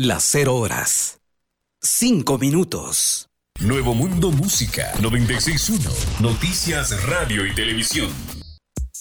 Las 0 horas. 5 minutos. Nuevo Mundo Música 96.1. Noticias, radio y televisión.